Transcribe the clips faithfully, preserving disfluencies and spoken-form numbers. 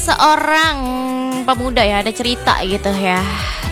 Seorang pemuda ya, ada cerita gitu ya.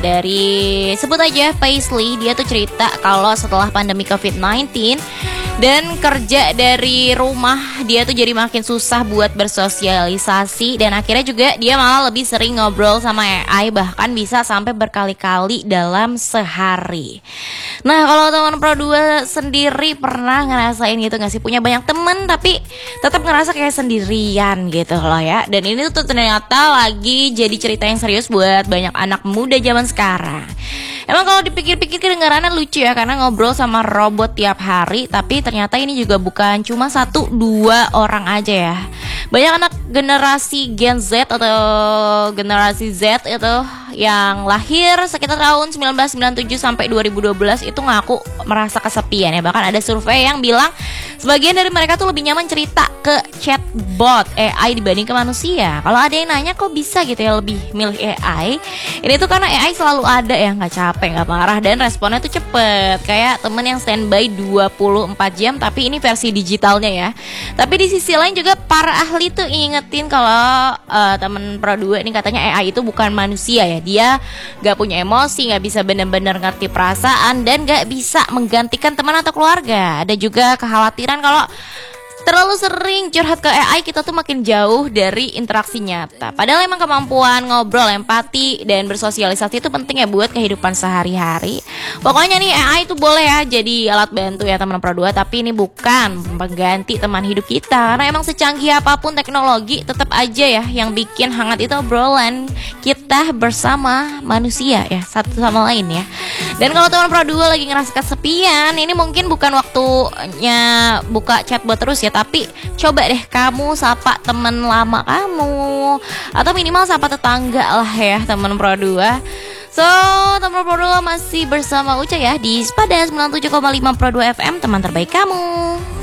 Dari sebut aja Paisley, dia tuh cerita kalau setelah pandemi covid sembilan belas dan kerja dari rumah, dia tuh jadi makin susah buat bersosialisasi. Dan akhirnya juga dia malah lebih sering ngobrol sama A I, bahkan bisa sampai berkali-kali dalam sehari. Nah, kalau teman Pro dua sendiri pernah ngerasain gitu gak sih? Punya banyak temen tapi tetap ngerasa kayak sendirian gitu loh ya. Dan ini tuh ternyata lagi jadi cerita yang serius buat banyak anak muda zaman sekarang. Emang kalau dipikir-pikir kedengarannya lucu ya, karena ngobrol sama robot tiap hari. Tapi ternyata ini juga bukan cuma satu dua orang aja ya. Banyak anak generasi Gen Z atau generasi Z itu yang lahir sekitar tahun sembilan belas sembilan puluh tujuh sampai dua ribu dua belas itu ngaku merasa kesepian ya. Bahkan ada survei yang bilang sebagian dari mereka tuh lebih nyaman cerita ke chatbot A I dibanding ke manusia. Kalau ada yang nanya kok bisa gitu ya lebih milih A I, ini tuh karena A I selalu ada ya, nggak capek, nggak marah, dan responnya tuh cepet. Kayak temen yang standby dua puluh empat jam, tapi ini versi digitalnya ya. Tapi di sisi lain juga para ahli tuh ingetin kalau uh, temen Pro dua ini katanya A I itu bukan manusia ya. Dia nggak punya emosi, nggak bisa benar-benar ngerti perasaan, dan nggak bisa menggantikan teman atau keluarga. Ada juga kekhawatiran kalau terlalu sering curhat ke A I, kita tuh makin jauh dari interaksi nyata. Padahal emang kemampuan ngobrol, empati, dan bersosialisasi itu penting ya buat kehidupan sehari-hari. Pokoknya nih A I itu boleh ya jadi alat bantu ya teman Pro dua, tapi ini bukan pengganti teman hidup kita. Karena emang secanggih apapun teknologi, tetap aja ya yang bikin hangat itu obrolan kita bersama manusia ya, satu sama lain ya. Dan kalau teman Pro dua lagi ngerasa kesepian, ini mungkin bukan waktunya buka chatbot terus ya, tapi coba deh kamu sapa temen lama kamu, atau minimal sapa tetangga lah ya teman Pro dua. So, teman Pro dua masih bersama Uca ya di Spada sembilan puluh tujuh koma lima Pro dua F M, teman terbaik kamu.